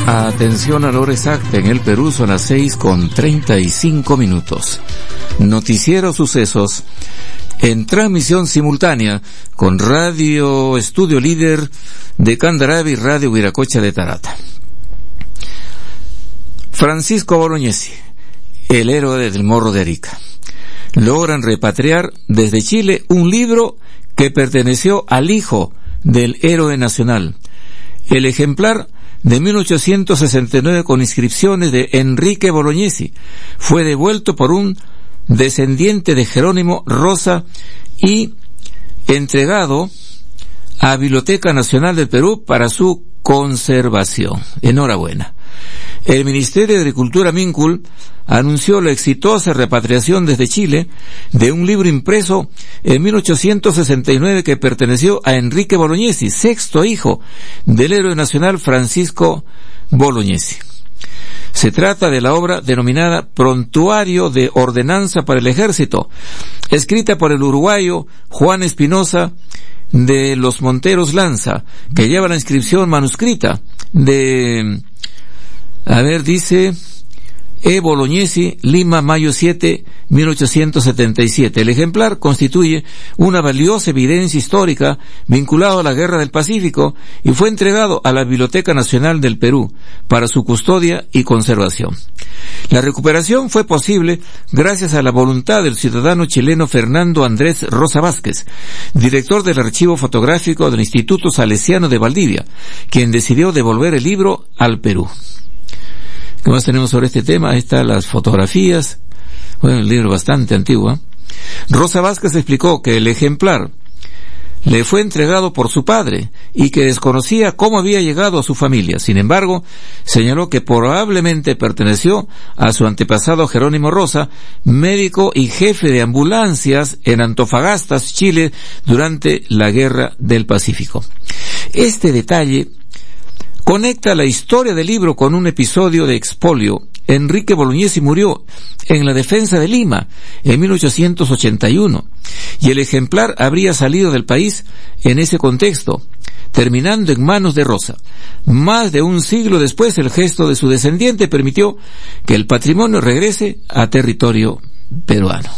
Atención a la hora exacta, en el Perú son las 6:35. Noticiero Sucesos, en transmisión simultánea con Radio Estudio Líder de Candarave y Radio Huiracocha de Tarata. Francisco Bolognesi, el héroe del Morro de Arica. Logran repatriar desde Chile un libro que perteneció al hijo del héroe nacional. El ejemplar de 1869 con inscripciones de Enrique Bolognesi fue devuelto por un descendiente de Jerónimo Rosa y entregado a Biblioteca Nacional del Perú para su conservación. Enhorabuena. El Ministerio de Agricultura Míncul anunció la exitosa repatriación desde Chile de un libro impreso en 1869 que perteneció a Enrique Bolognesi, sexto hijo del héroe nacional Francisco Bolognesi. Se trata de la obra denominada Prontuario de Ordenanza para el Ejército, escrita por el uruguayo Juan Espinosa de los Monteros Lanza, que lleva la inscripción manuscrita de, dice E. Bolognesi, Lima, mayo 7, 1877. El ejemplar constituye una valiosa evidencia histórica vinculada a la Guerra del Pacífico y fue entregado a la Biblioteca Nacional del Perú para su custodia y conservación. La recuperación fue posible gracias a la voluntad del ciudadano chileno Fernando Andrés Rosa Vázquez, director del archivo fotográfico del Instituto Salesiano de Valdivia, quien decidió devolver el libro al Perú. ¿Qué más tenemos sobre este tema? Ahí están las fotografías. Bueno, el libro bastante antiguo. Rosa Vázquez explicó que el ejemplar le fue entregado por su padre y que desconocía cómo había llegado a su familia. Sin embargo, señaló que probablemente perteneció a su antepasado Jerónimo Rosa, médico y jefe de ambulancias en Antofagasta, Chile, durante la Guerra del Pacífico. Este detalle conecta la historia del libro con un episodio de expolio. Enrique Bolognesi murió en la defensa de Lima en 1881 y el ejemplar habría salido del país en ese contexto, terminando en manos de Rosa. Más de un siglo después, el gesto de su descendiente permitió que el patrimonio regrese a territorio peruano.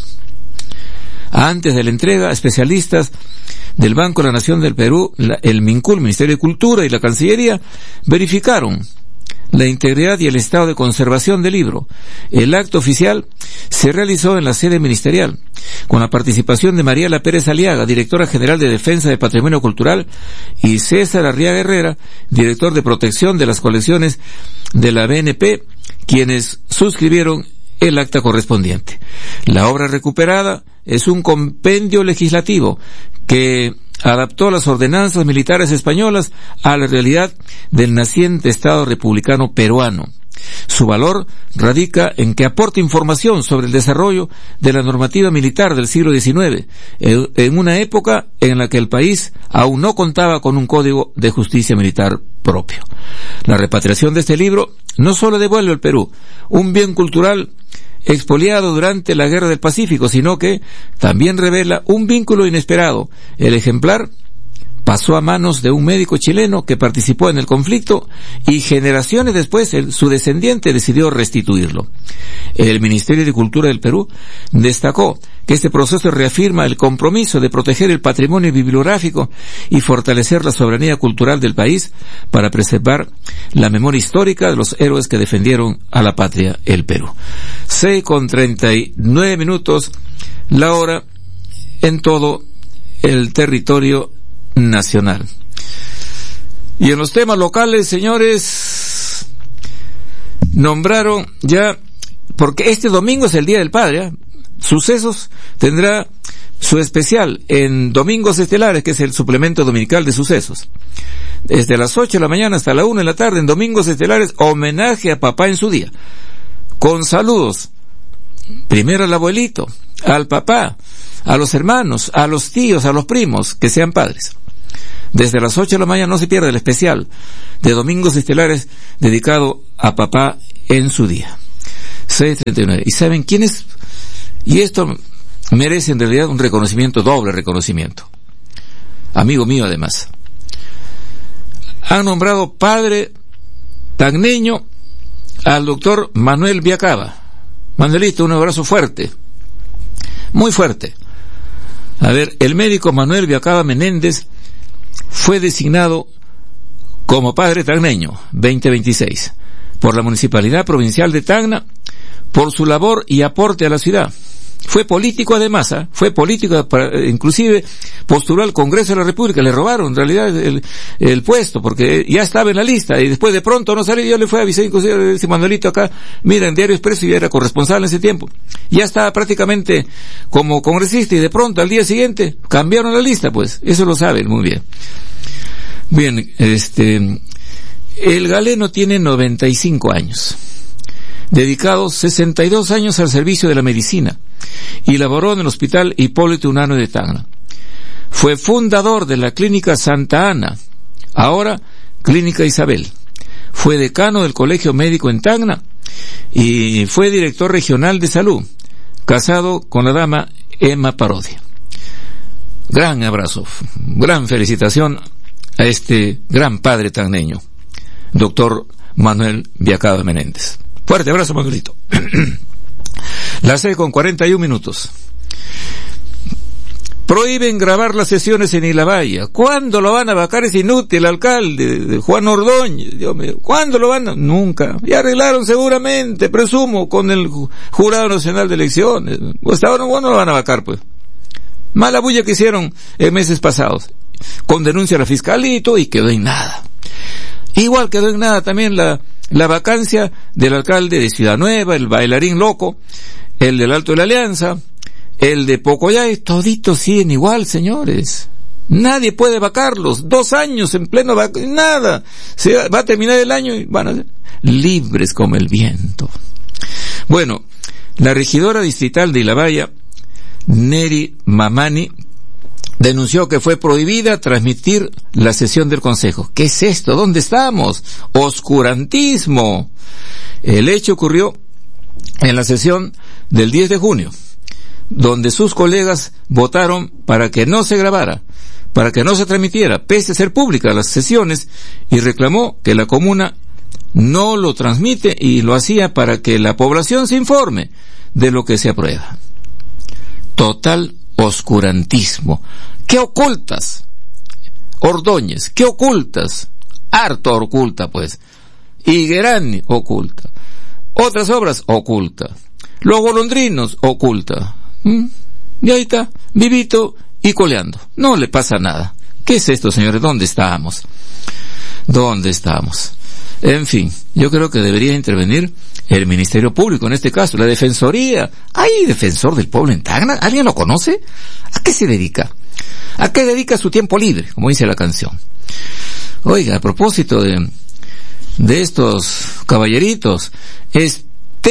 Antes de la entrega, especialistas del Banco de la Nación del Perú, el MINCUL, Ministerio de Cultura y la Cancillería verificaron la integridad y el estado de conservación del libro. El acto oficial se realizó en la sede ministerial, con la participación de Mariela Pérez Aliaga, directora general de Defensa de Patrimonio Cultural, y César Arriaga Herrera, director de Protección de las Colecciones de la BNP, quienes suscribieron el acta correspondiente. La obra recuperada es un compendio legislativo que adaptó las ordenanzas militares españolas a la realidad del naciente Estado republicano peruano. Su valor radica en que aporta información sobre el desarrollo de la normativa militar del siglo XIX, en una época en la que el país aún no contaba con un código de justicia militar propio. La repatriación de este libro no solo devuelve al Perú un bien cultural expoliado durante la Guerra del Pacífico, sino que también revela un vínculo inesperado. El ejemplar pasó a manos de un médico chileno que participó en el conflicto y generaciones después su descendiente decidió restituirlo. El Ministerio de Cultura del Perú destacó que este proceso reafirma el compromiso de proteger el patrimonio bibliográfico y fortalecer la soberanía cultural del país para preservar la memoria histórica de los héroes que defendieron a la patria, el Perú. 6:39, la hora en todo el territorio nacional. Y en los temas locales, señores, nombraron ya, porque este domingo es el Día del Padre, ¿eh? Sucesos tendrá su especial en Domingos Estelares, que es el suplemento dominical de Sucesos. Desde las 8 de la mañana hasta la 1 de la tarde en Domingos Estelares, homenaje a papá en su día, con saludos, primero al abuelito, al papá, a los hermanos, a los tíos, a los primos, que sean padres. Desde las 8 de la mañana no se pierda el especial de Domingos Estelares dedicado a papá en su día. 6:39. ¿Y saben quién es? Y esto merece en realidad un reconocimiento, doble reconocimiento. Amigo mío además. Han nombrado padre tacneño al doctor Manuel Viacaba. Manuelito, un abrazo fuerte, muy fuerte. A ver, el médico Manuel Viacaba Menéndez fue designado como padre tacneño 2026 por la Municipalidad Provincial de Tacna por su labor y aporte a la ciudad. Fue político además, fue político, inclusive postuló al Congreso de la República, le robaron en realidad el puesto, porque ya estaba en la lista, y después de pronto no salió. Yo le fui a avisar, inclusive le dije, Manuelito, acá, mira, en Diario Expreso, yo era corresponsal en ese tiempo, ya estaba prácticamente como congresista, y de pronto al día siguiente cambiaron la lista, pues, eso lo saben muy bien. Bien, el galeno tiene 95 años, dedicado 62 años al servicio de la medicina, y laboró en el Hospital Hipólito Unanue de Tacna. Fue fundador de la Clínica Santa Ana, ahora Clínica Isabel. Fue decano del Colegio Médico en Tacna y fue director regional de salud, casado con la dama Emma Parodia. Gran abrazo, gran felicitación a este gran padre tacneño, doctor Manuel Viacaba Menéndez. Fuerte abrazo, Manuelito. Las 6:41. Prohíben grabar las sesiones en Ilabaya. ¿Cuándo lo van a vacar? Es inútil, alcalde de Juan Ordóñez. Dios mío, ¿cuándo lo van a...? Nunca. Ya arreglaron seguramente, presumo, con el Jurado Nacional de Elecciones. Hasta ahora no lo van a vacar, pues. Mala bulla que hicieron en meses pasados, con denuncia a la fiscalía y todo, y quedó en nada. Igual quedó en nada también la vacancia del alcalde de Ciudad Nueva, el bailarín loco, el del Alto de la Alianza, el de Pocoyay, toditos siguen igual, señores. Nadie puede vacarlos. 2 años en pleno nada. Se va a terminar el año y van a ser libres como el viento. Bueno, la regidora distrital de Ilabaya, Neri Mamani, denunció que fue prohibida transmitir la sesión del Consejo. ¿Qué es esto? ¿Dónde estamos? Oscurantismo. El hecho ocurrió en la sesión del 10 de junio, donde sus colegas votaron para que no se grabara, para que no se transmitiera, pese a ser públicas las sesiones, y reclamó que la comuna no lo transmite y lo hacía para que la población se informe de lo que se aprueba. Total oscurantismo. ¿Qué ocultas? Ordóñez, ¿qué ocultas? Harto oculta, pues. Higuerani oculta. Otras obras oculta. Los golondrinos oculta. Y ahí está, vivito y coleando. No le pasa nada. ¿Qué es esto, señores? ¿Dónde estamos? ¿Dónde estamos? En fin, yo creo que debería intervenir el Ministerio Público, en este caso, la Defensoría. ¿Hay defensor del pueblo en Tacna? ¿Alguien lo conoce? ¿A qué se dedica? ¿A qué dedica su tiempo libre? Como dice la canción. Oiga, a propósito de estos caballeritos, es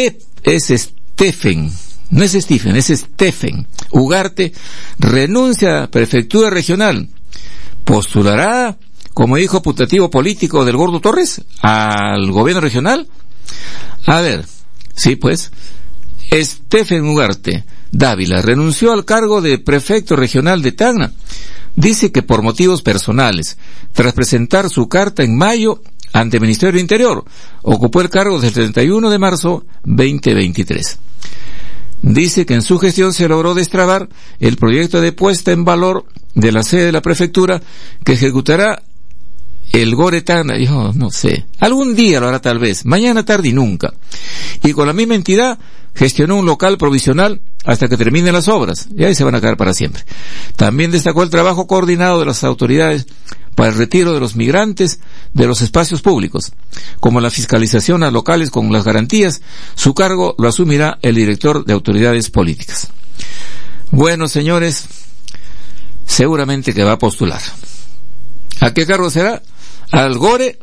Stephen, no es Stephen, es Stephen Ugarte, renuncia a prefectura regional, postulará como hijo putativo político del Gordo Torres al gobierno regional. A ver, sí, pues, Stephen Ugarte Dávila renunció al cargo de prefecto regional de Tacna. Dice que por motivos personales, tras presentar su carta en mayo ante el Ministerio del Interior, ocupó el cargo desde el 31 de marzo 2023. Dice que en su gestión se logró destrabar el proyecto de puesta en valor de la sede de la prefectura que ejecutará el Gore Tacna. Yo no sé, algún día lo hará tal vez, mañana, tarde y nunca. Y con la misma entidad gestionó un local provisional hasta que terminen las obras, y ahí se van a quedar para siempre. También destacó el trabajo coordinado de las autoridades para el retiro de los migrantes de los espacios públicos, como la fiscalización a locales con las garantías. Su cargo lo asumirá el director de autoridades políticas. Bueno, señores, seguramente que va a postular. ¿A qué cargo será? Al Gore.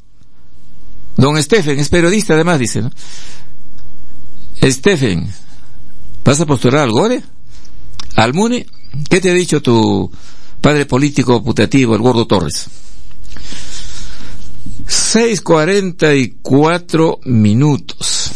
Don Stephen es periodista además, dice, ¿no? Stephen, ¿vas a postular al Gore? ¿Al Muni? ¿Qué te ha dicho tu padre político putativo, el Gordo Torres? 6:44.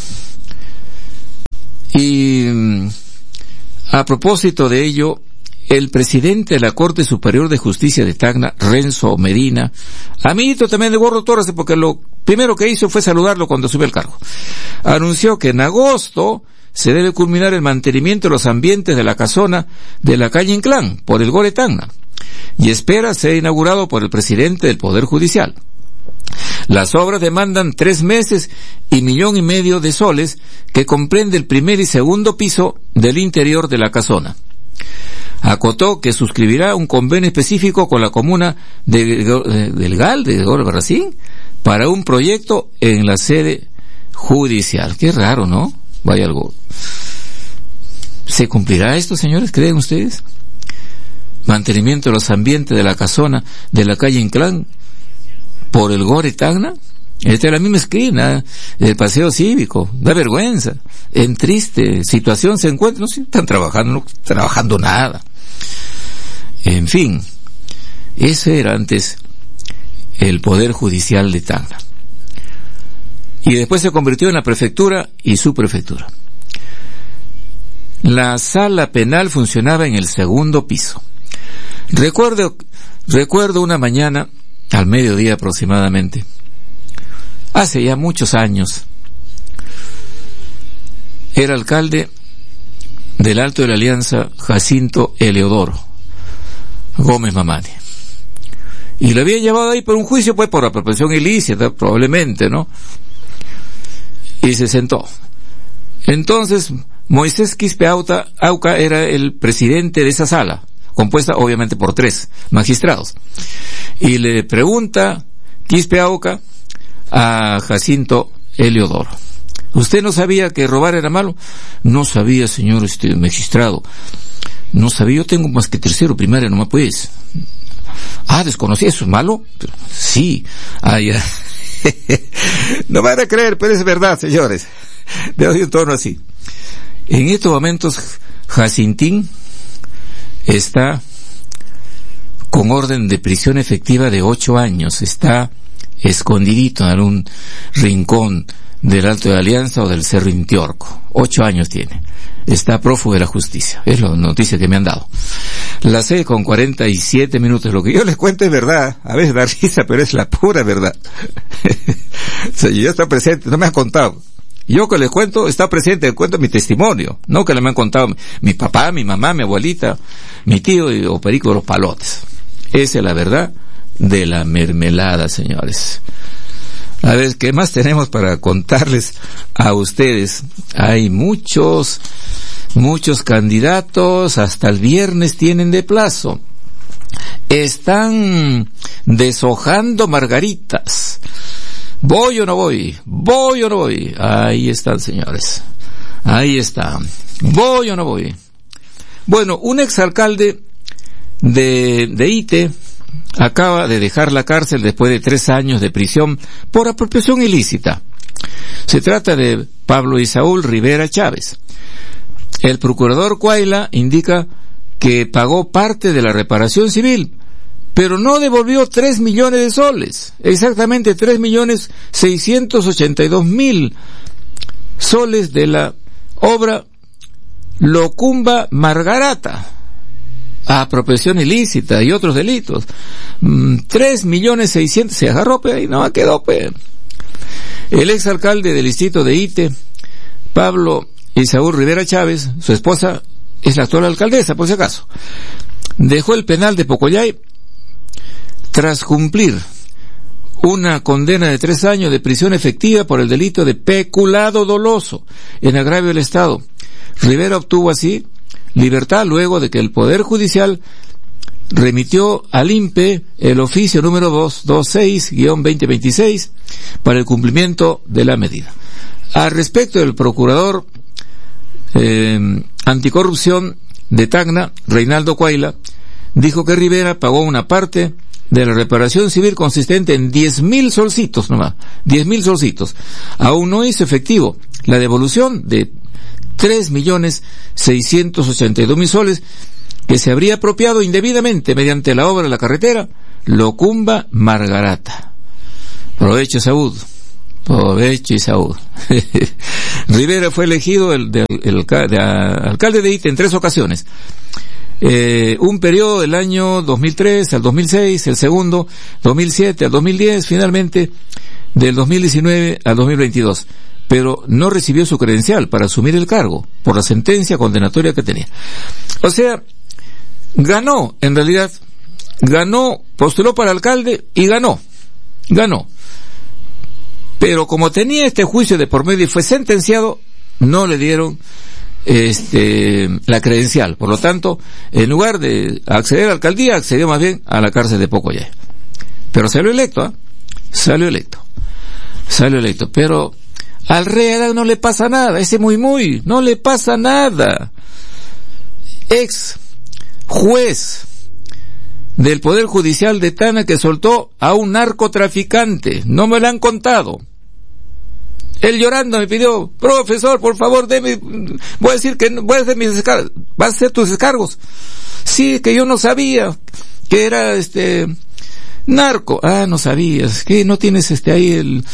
Y a propósito de ello, el presidente de la Corte Superior de Justicia de Tacna, Renzo Medina, amiguito también de Gordo Torres, porque lo primero que hizo fue saludarlo cuando subió al cargo. Anunció que en agosto se debe culminar el mantenimiento de los ambientes de la casona de la calle Inclán por el Gore Tacna y espera ser inaugurado por el presidente del Poder Judicial. Las obras demandan 3 meses y $1,5 millones de soles, que comprende el primer y segundo piso del interior de la casona. Acotó que suscribirá un convenio específico con la comuna del GAL, de Gore Barracín, para un proyecto en la sede judicial. Qué raro, ¿no? Vaya algo. ¿Se cumplirá esto, señores? ¿Creen ustedes? Mantenimiento de los ambientes de la casona de la calle Inclán por el Gore Tacna. Esta es la misma esquina del paseo cívico. Da vergüenza. En triste situación se encuentran. No están trabajando nada. En fin, ese era antes el Poder Judicial de Tacna. Y después se convirtió en la prefectura y subprefectura. La sala penal funcionaba en el segundo piso. Recuerdo una mañana, al mediodía aproximadamente, hace ya muchos años, era alcalde del Alto de la Alianza Jacinto Eleodoro Gómez Mamani. Y lo había llevado ahí por un juicio, pues por apropiación ilícita, probablemente, ¿no? Y se sentó. Entonces, Moisés Quispe Auca era el presidente de esa sala, compuesta obviamente por 3 magistrados. Y le pregunta Quispe Auca a Jacinto Eleodoro: ¿usted no sabía que robar era malo? No sabía, señor magistrado. No sabía, yo tengo más que tercero primaria nomás, pues. ¿Desconocí? ¿Eso es malo? Pero, sí. Ya. No van a creer, pero es verdad, señores. De hoy un tono así. En estos momentos, Jacintín está con orden de prisión efectiva de 8 años. Está escondidito en algún rincón del Alto de la Alianza o del Cerro Intiorco. 8 años tiene. Está prófugo de la justicia. Es la noticia que me han dado. Las 6:47. Lo que yo les cuento es verdad. A veces da risa, pero es la pura verdad. O sea, yo estoy presente, no me han contado. Yo que les cuento, está presente, les cuento mi testimonio. No que le me han contado mi papá, mi mamá, mi abuelita, mi tío o Perico de los Palotes. Esa es la verdad de la mermelada, señores. A ver, ¿qué más tenemos para contarles a ustedes? Hay muchos candidatos, hasta el viernes tienen de plazo. Están deshojando margaritas. ¿Voy o no voy? ¿Voy o no voy? Ahí están, señores. Ahí están. ¿Voy o no voy? Bueno, un exalcalde de Ite acaba de dejar la cárcel después de 3 años de prisión por apropiación ilícita. Se trata de Pablo Isaúl Rivera Chávez. El procurador Cuaila indica que pagó parte de la reparación civil, pero no devolvió 3 millones de soles, exactamente 3.682.000 soles de la obra Locumba Margarata, apropiación ilícita y otros delitos. 3.600.000, se agarró, y no quedó, El exalcalde del distrito de Ite, Pablo Isaúl Rivera Chávez, su esposa es la actual alcaldesa, por si acaso, dejó el penal de Pocollay tras cumplir una condena de 3 años de prisión efectiva por el delito de peculado doloso en agravio del Estado. Rivera obtuvo así libertad luego de que el Poder Judicial remitió al INPE el oficio número 226-2026 para el cumplimiento de la medida. Al respecto del procurador anticorrupción de Tacna, Reinaldo Cuaila, dijo que Rivera pagó una parte de la reparación civil consistente en 10.000 solcitos nomás, 10.000 solcitos. Aún no hizo efectivo la devolución de 3.682.000 soles que se habría apropiado indebidamente mediante la obra de la carretera Locumba Margarata. Provecho, Saúd. Provecho y Saúd. Rivera fue elegido alcalde de Ite en 3 ocasiones. Un periodo del año 2003 al 2006, el segundo 2007 al 2010, finalmente del 2019 al 2022, pero no recibió su credencial para asumir el cargo por la sentencia condenatoria que tenía. O sea, ganó, en realidad, postuló para alcalde y ganó. Pero como tenía este juicio de por medio y fue sentenciado, no le dieron la credencial. Por lo tanto, en lugar de acceder a la alcaldía, accedió más bien a la cárcel de Pocoyaya. Pero salió electo, salió electo. Pero al rey Adán no le pasa nada, ese muy, no le pasa nada. Ex juez del Poder Judicial de Tacna que soltó a un narcotraficante, no me lo han contado. Él llorando me pidió, profesor, por favor, voy a decir que voy a hacer mis descargos. ¿Vas a hacer tus descargos? Sí, que yo no sabía que era narco. Ah, no sabías, que no tienes ahí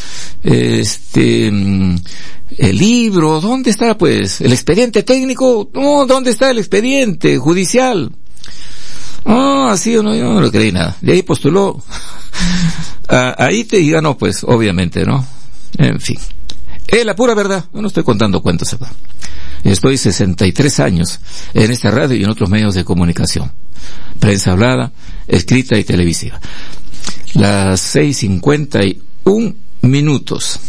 el libro. ¿Dónde está pues el expediente técnico? No, ¿dónde está el expediente judicial? Así yo no le creí nada. De ahí postuló ahí y ganó, pues, obviamente, ¿no? En fin. Es la pura verdad. Yo no estoy contando cuentos acá. Estoy 63 años en esta radio y en otros medios de comunicación. Prensa hablada, escrita y televisiva. Las 6:51.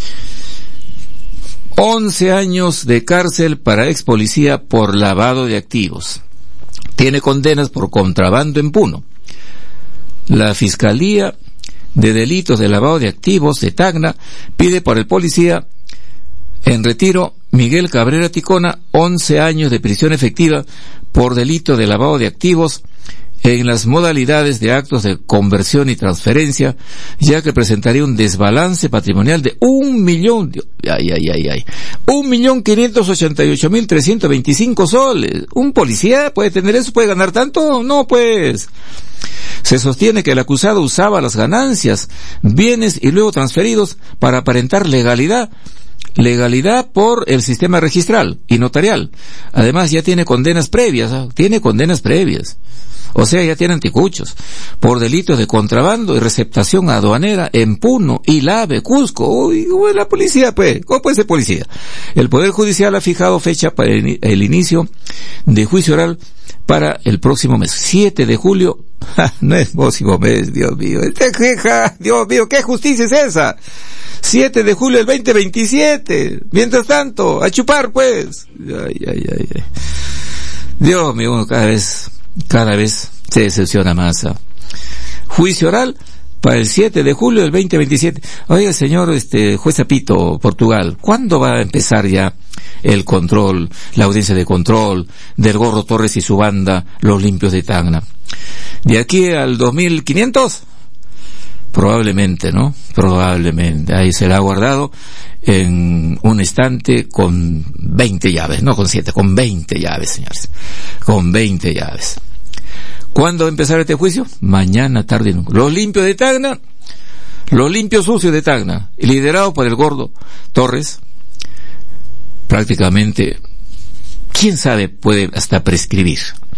11 años de cárcel para ex policía por lavado de activos. Tiene condenas por contrabando en Puno. La Fiscalía de Delitos de Lavado de Activos de Tacna pide por el policía en retiro Miguel Cabrera Ticona 11 años de prisión efectiva por delito de lavado de activos en las modalidades de actos de conversión y transferencia, ya que presentaría un desbalance patrimonial de 1.588.325 soles. ¿Un policía puede tener eso? ¿Puede ganar tanto? No, pues. Se sostiene que el acusado usaba las ganancias, bienes y luego transferidos para aparentar legalidad por el sistema registral y notarial. Además ya tiene condenas previas, o sea, ya tiene anticuchos por delitos de contrabando y receptación aduanera en Puno, Ilave, Cusco. Uy, la policía, pues, ¿cómo puede ser policía? El Poder Judicial ha fijado fecha para el inicio de juicio oral para el próximo mes, 7 de julio. No es próximo mes, Dios mío. Dios mío, ¿qué justicia es esa? 7 de julio del 2027. Mientras tanto, a chupar, pues. Ay. Dios mío, cada vez se decepciona más. Juicio oral para el 7 de julio del 2027. Oiga, señor juez Apito, Portugal, ¿cuándo va a empezar ya el control, la audiencia de control del Gordo Torres y su banda, los limpios de Tacna? ¿De aquí al 2500? Probablemente, ¿no? Probablemente. Ahí será guardado en un estante con 20 llaves, no con 7, con 20 llaves, señores. Con 20 llaves. ¿Cuándo va a empezar este juicio? Mañana, tarde y nunca. Los limpios de Tacna, los limpios sucios de Tacna, liderado por el Gordo Torres, prácticamente, quién sabe, puede hasta prescribir.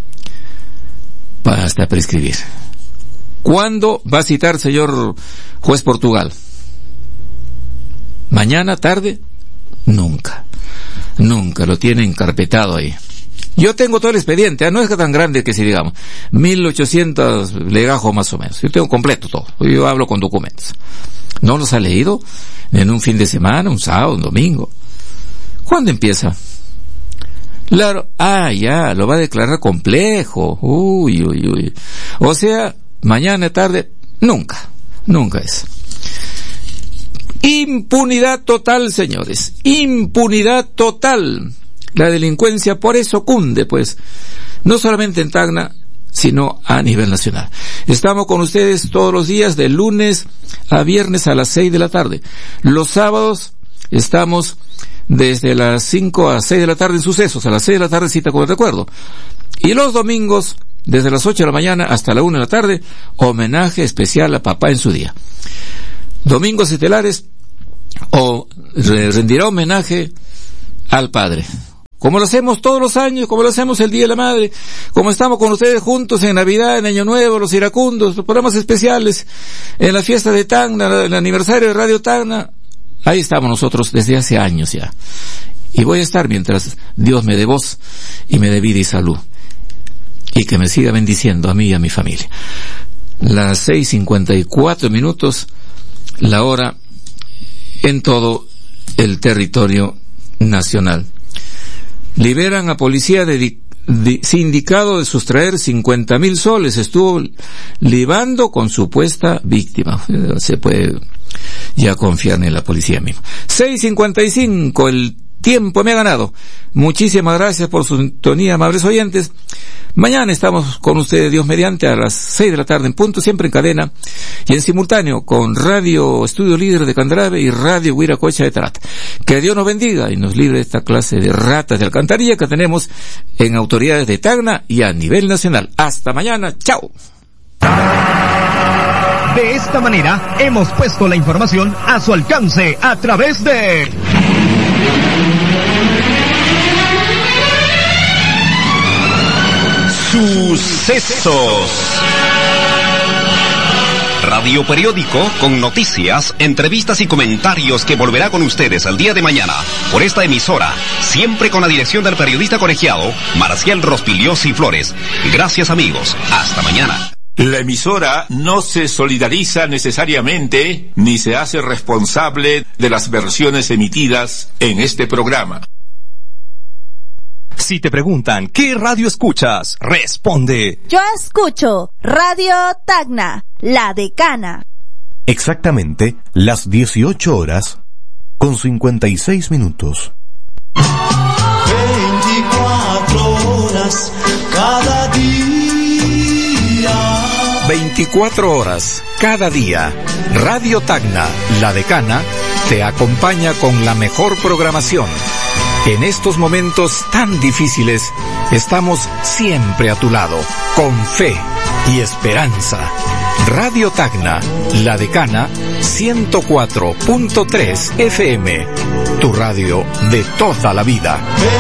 ¿Cuándo va a citar, señor juez Portugal? ¿Mañana, tarde? Nunca lo tiene encarpetado ahí. Yo tengo todo el expediente, no es tan grande que si digamos 1800 legajos más o menos. Yo tengo completo todo, yo hablo con documentos. ¿No los ha leído en un fin de semana, un sábado, un domingo? ¿Cuándo empieza? Claro, ya, lo va a declarar complejo. Uy. O sea, mañana, tarde, nunca es. Impunidad total, señores. Impunidad total. La delincuencia por eso cunde, pues. No solamente en Tacna, sino a nivel nacional. Estamos con ustedes todos los días, de lunes a viernes a las 6 de la tarde. Los sábados estamos desde las 5 a 6 de la tarde en Sucesos. A las 6 de la tarde cita con el recuerdo. Y los domingos, desde las 8 de la mañana hasta la 1 de la tarde, homenaje especial a papá en su día. Domingos estelares, rendirá homenaje al padre, como lo hacemos todos los años, como lo hacemos el Día de la Madre, como estamos con ustedes juntos en Navidad, en Año Nuevo, los iracundos, los programas especiales, en la fiesta de Tacna, el aniversario de Radio Tacna. Ahí estamos nosotros desde hace años ya. Y voy a estar mientras Dios me dé voz y me dé vida y salud. Y que me siga bendiciendo a mí y a mi familia. Las 6:54, la hora en todo el territorio nacional. Liberan a policía sindicado de sustraer 50,000 soles. Estuvo libando con supuesta víctima. Se puede ya confiar en la policía misma. 6:55, el tiempo me ha ganado. Muchísimas gracias por su sintonía, amables oyentes. Mañana estamos con ustedes, Dios mediante, a las 6 de la tarde en punto, siempre en cadena y en simultáneo con Radio Estudio Líder de Candarave y Radio Huiracocha de Tarata. Que Dios nos bendiga y nos libre de esta clase de ratas de alcantarilla que tenemos en autoridades de Tacna y a nivel nacional. Hasta mañana, chao. De esta manera hemos puesto la información a su alcance a través de Sucesos. Radio Periódico con noticias, entrevistas y comentarios que volverá con ustedes al día de mañana por esta emisora, siempre con la dirección del periodista colegiado Marcial Rospigliosi Flores. Gracias, amigos. Hasta mañana. La emisora no se solidariza necesariamente ni se hace responsable de las versiones emitidas en este programa. Si te preguntan, ¿qué radio escuchas? Responde: yo escucho Radio Tacna, La Decana. Exactamente las 18 horas con 56 minutos. 24 horas cada día. 24 horas cada día. Radio Tacna, La Decana, te acompaña con la mejor programación. En estos momentos tan difíciles, estamos siempre a tu lado, con fe y esperanza. Radio Tacna, La Decana, 104.3 FM, tu radio de toda la vida.